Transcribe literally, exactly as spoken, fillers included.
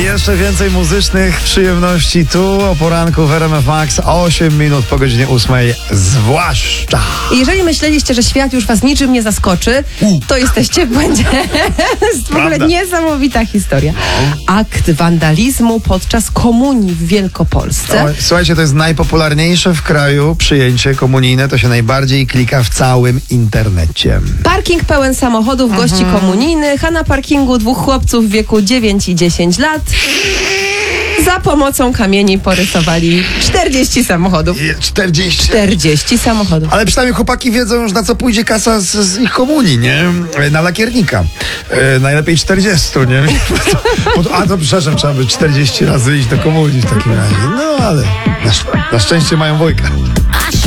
Jeszcze więcej muzycznych przyjemności tu o poranku w R M F Max. osiem minut po godzinie ósmej. Zwłaszcza. Jeżeli myśleliście, że świat już was niczym nie zaskoczy, to jesteście w błędzie. Jest w ogóle Prawda. niesamowita historia. Akt wandalizmu podczas komunii w Wielkopolsce. O, słuchajcie, to jest najpopularniejsze w kraju przyjęcie komunijne. To się najbardziej klika w całym internecie. Parking pełen samochodów, gości komunijnych, a na parkingu dwóch chłopców w wieku dziewięć i dziesięć lat za pomocą kamieni porysowali czterdzieści samochodów. Je- czterdzieści. czterdzieści samochodów. Ale przynajmniej chłopaki wiedzą już, na co pójdzie kasa z, z ich komunii, nie? Na lakiernika. E, najlepiej czterdzieści, nie? Bo to- A to przepraszam, trzeba by czterdzieści razy iść do komunii w takim razie. No ale na, sz- na szczęście mają wujka. I